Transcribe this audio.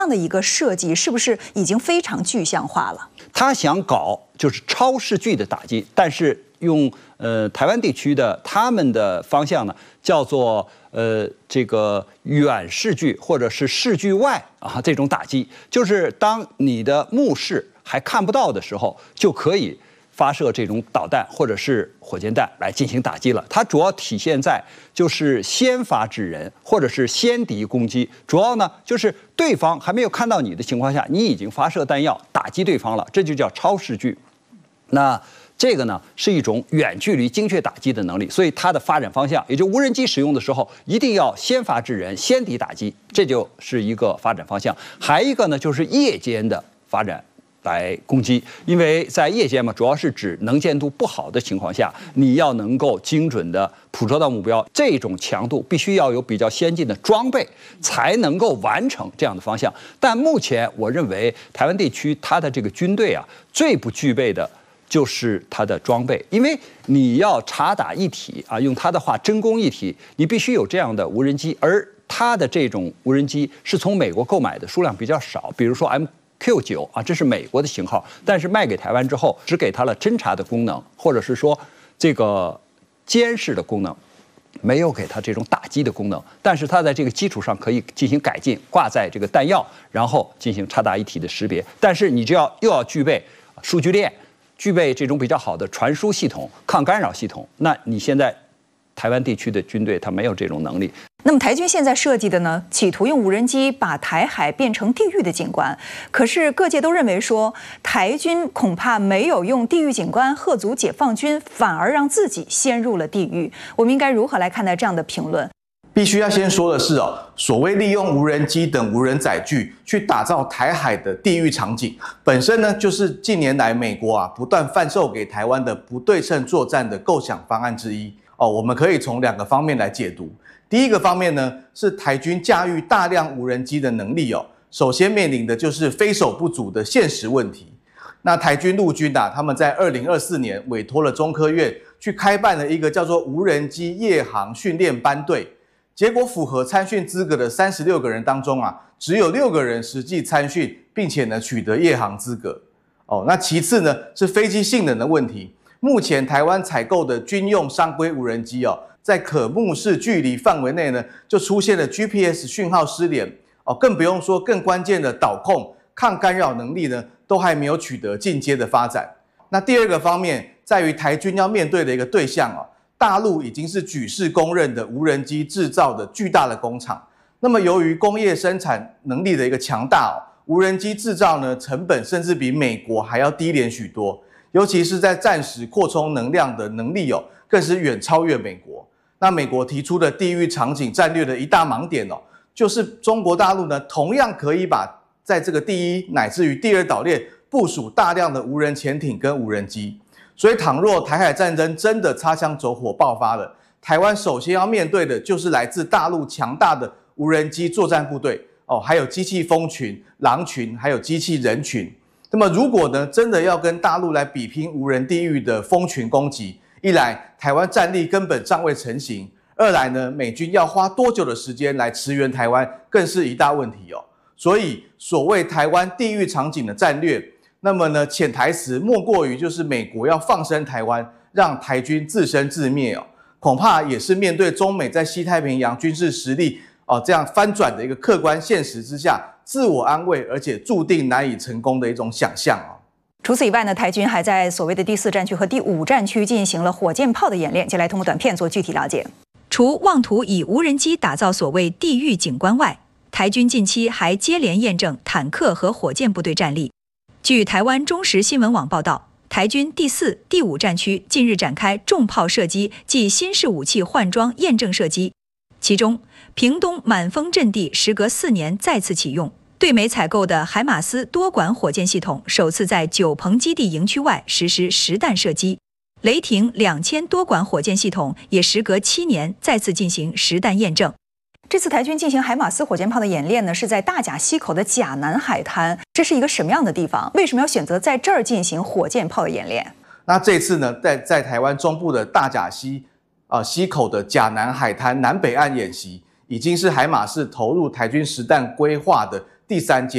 这样的一个设计是不是已经非常具象化了？ 他想搞就是超视距的打击，但是用台湾地区的他们的方向呢，叫做这个远视距或者是视距外啊这种打击，就是当你的目视还看不到的时候，就可以发射这种导弹或者是火箭弹来进行打击了。它主要体现在就是先发制人或者是先敌攻击，主要呢就是对方还没有看到你的情况下，你已经发射弹药打击对方了，这就叫超视距。那这个呢是一种远距离精确打击的能力，所以它的发展方向，也就无人机使用的时候，一定要先发制人，先敌打击，这就是一个发展方向。还一个呢就是夜间的发展来攻击，因为在夜间嘛，主要是指能见度不好的情况下，你要能够精准的捕捉到目标，这种强度必须要有比较先进的装备才能够完成这样的方向。但目前我认为台湾地区它的这个军队啊，最不具备的就是它的装备，因为你要查打一体啊，用它的话真攻一体，你必须有这样的无人机，而它的这种无人机是从美国购买的数量比较少，比如说 MQ9啊，这是美国的型号，但是卖给台湾之后，只给它了侦察的功能，或者是说这个监视的功能，没有给它这种打击的功能。但是它在这个基础上可以进行改进，挂在这个弹药，然后进行插达一体的识别。但是你又要具备数据链，具备这种比较好的传输系统、抗干扰系统。那你现在台湾地区的军队它没有这种能力。 那么台军现在设计的呢，企图用无人机把台海变成地狱的景观。可是各界都认为说，台军恐怕没有用地狱景观吓阻解放军，反而让自己陷入了地狱。我们应该如何来看待这样的评论？ 必须要先说的是所谓利用无人机等无人载具去打造台海的地狱场景，本身呢就是近年来美国不断贩售给台湾的不对称作战的构想方案之一。我们可以从2个方面来解读。第一个方面呢，是台军驾驭大量无人机的能力首先面临的就是飞手不足的现实问题。那台军陆军他们在2024年委托了中科院去开办了一个叫做无人机夜航训练班队，结果符合参训资格的36个人当中只有6个人实际参训，并且呢取得夜航资格。那其次呢是飞机性能的问题。目前台湾采购的军用商规无人机在可目视距离范围内呢，就出现了 GPS 讯号失联更不用说更关键的导控、抗干扰能力呢，都还没有取得进阶的发展。那第2个方面在于台军要面对的一个对象大陆已经是举世公认的无人机制造的巨大的工厂。那么由于工业生产能力的一个强大无人机制造呢成本甚至比美国还要低廉许多，尤其是在战时扩充能量的能力更是远超越美国。那美国提出的地域场景战略的一大盲点就是中国大陆呢同样可以把在这个第1乃至于第2岛链部署大量的无人潜艇跟无人机。所以倘若台海战争真的擦枪走火爆发了，台湾首先要面对的就是来自大陆强大的无人机作战部队还有机器蜂群、狼群，还有机器人群。那么如果呢真的要跟大陆来比拼无人地狱的蜂群攻击，一来台湾战力根本尚未成型，二来呢美军要花多久的时间来驰援台湾，更是一大问题所以所谓台湾地狱场景的战略，那么呢潜台词莫过于就是美国要放生台湾，让台军自生自灭恐怕也是面对中美在西太平洋军事实力这样翻转的一个客观现实之下，自我安慰而且注定难以成功的一种想象除此以外呢，台军还在所谓的第4战区和第5战区进行了火箭炮的演练。接下来通过短片做具体了解。除妄图以无人机打造所谓地狱景观外，台军近期还接连验证坦克和火箭部队战力。据台湾中时新闻网报道，台军第4、第5战区近日展开重炮射击暨新式武器换装验证射击，其中屏东满峰阵地时隔4年再次启用。对美采购的海马斯多管火箭系统首次在九鹏基地营区外实施实弹射击，雷霆2000多管火箭系统也时隔7年再次进行实弹验证。这次台军进行海马斯火箭炮的演练呢，是在大甲溪口的甲南海滩，这是一个什么样的地方？为什么要选择在这儿进行火箭炮的演练？ 那这次呢，在台湾中部的大甲溪溪口的甲南海滩南北岸演习，已经是海马斯投入台军实弹规划的第3阶。